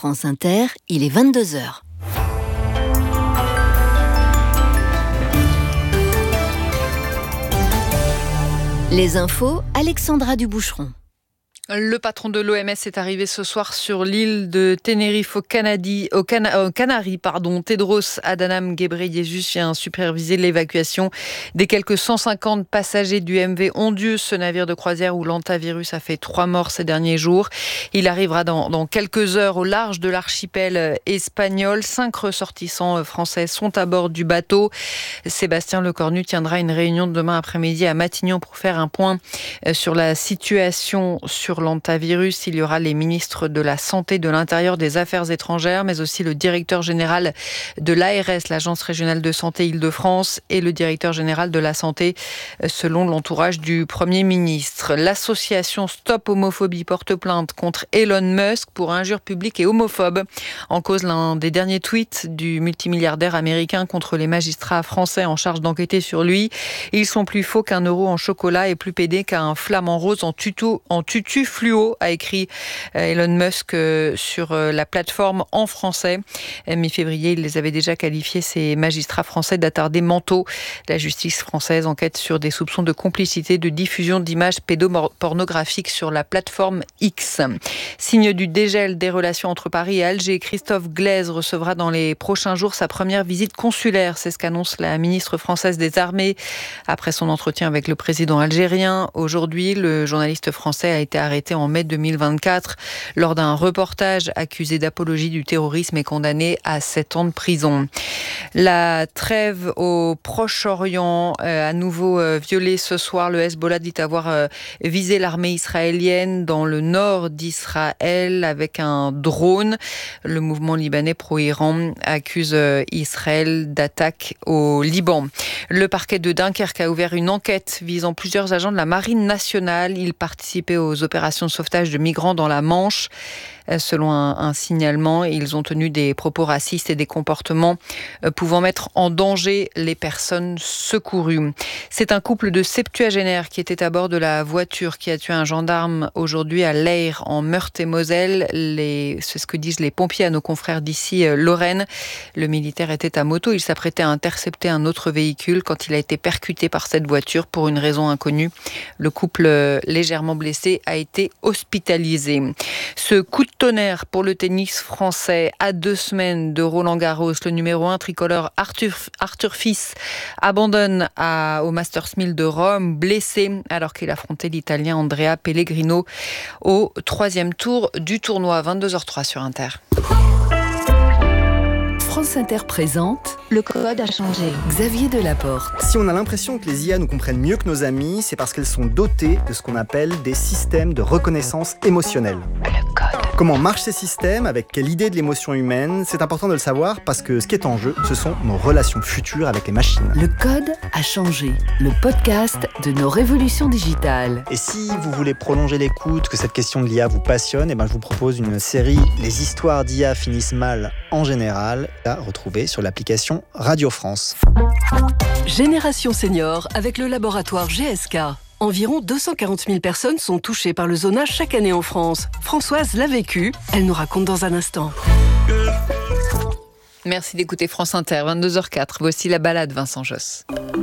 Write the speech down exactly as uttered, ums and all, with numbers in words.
France Inter, il est vingt-deux heures. Les infos, Alexandra Duboucheron. Le patron de l'O M S est arrivé ce soir sur l'île de Tenerife au Canadi, au Cana, aux Canaries. Pardon. Tedros Adhanom Ghebreyesus vient superviser l'évacuation des quelques cent cinquante passagers du M V Ondieux, ce navire de croisière où l'hantavirus a fait trois morts ces derniers jours. Il arrivera dans, dans quelques heures au large de l'archipel espagnol. Cinq ressortissants français sont à bord du bateau. Sébastien Lecornu tiendra une réunion demain après-midi à Matignon pour faire un point sur la situation sur l'hantavirus. Il y aura les ministres de la Santé, de l'Intérieur, des Affaires étrangères, mais aussi le directeur général de l'A R S, l'Agence régionale de santé Île-de-France, et le directeur général de la Santé, selon l'entourage du Premier ministre. L'association Stop Homophobie porte plainte contre Elon Musk pour injures publiques et homophobes. En cause, l'un des derniers tweets du multimilliardaire américain contre les magistrats français en charge d'enquêter sur lui. Ils sont plus faux qu'un euro en chocolat et plus pédés qu'un flamant rose en tuto, en tutu fluo, a écrit Elon Musk sur la plateforme en français. Mi-février, il les avait déjà qualifiés, ces magistrats français, d'attardés mentaux. La justice française enquête sur des soupçons de complicité de diffusion d'images pédopornographiques sur la plateforme X. Signe du dégel des relations entre Paris et Alger, Christophe Glaise recevra dans les prochains jours sa première visite consulaire. C'est ce qu'annonce la ministre française des Armées après son entretien avec le président algérien. Aujourd'hui, le journaliste français a été arrêté en mai deux mille vingt-quatre lors d'un reportage accusé d'apologie du terrorisme et condamné à sept ans de prison. La trêve au Proche-Orient, euh, à nouveau euh, violée ce soir. Le Hezbollah dit avoir euh, visé l'armée israélienne dans le nord d'Israël avec un drone. Le mouvement libanais pro-Iran accuse euh, Israël d'attaque au Liban. Le parquet de Dunkerque a ouvert une enquête visant plusieurs agents de la Marine nationale. Ils participaient aux opérations de sauvetage de migrants dans la Manche. Selon un, un signalement, ils ont tenu des propos racistes et des comportements pouvant mettre en danger les personnes secourues. C'est un couple de septuagénaires qui était à bord de la voiture qui a tué un gendarme aujourd'hui à Leyre, en Meurthe-et-Moselle. Les, c'est ce que disent les pompiers à nos confrères d'ici, Lorraine. Le militaire était à moto. Il s'apprêtait à intercepter un autre véhicule quand il a été percuté par cette voiture pour une raison inconnue. Le couple, légèrement blessé, a été hospitalisé. Ce coup de tonnerre pour le tennis français à deux semaines de Roland-Garros. Le numéro un tricolore Arthur, Arthur Fils abandonne à, au Masters mille de Rome, blessé alors qu'il affrontait l'Italien Andrea Pellegrino au troisième tour du tournoi. vingt-deux heures trois sur Inter. France Inter présente Le Code a changé. Xavier Delaporte. Si on a l'impression que les I A nous comprennent mieux que nos amis, c'est parce qu'elles sont dotées de ce qu'on appelle des systèmes de reconnaissance émotionnelle. Le code. Comment marchent ces systèmes, avec quelle idée de l'émotion humaine, c'est important de le savoir parce que ce qui est en jeu, ce sont nos relations futures avec les machines. Le Code a changé. Le podcast de nos révolutions digitales. Et si vous voulez prolonger l'écoute, que cette question de l'I A vous passionne, eh ben je vous propose une série « Les histoires d'I A finissent mal en général » à retrouver sur l'application Radio France. Génération Senior avec le laboratoire G S K. Environ deux cent quarante mille personnes sont touchées par le zonage chaque année en France. Françoise l'a vécu, elle nous raconte dans un instant. Merci d'écouter France Inter, vingt-deux heures quatre. Voici la balade Vincent Josse.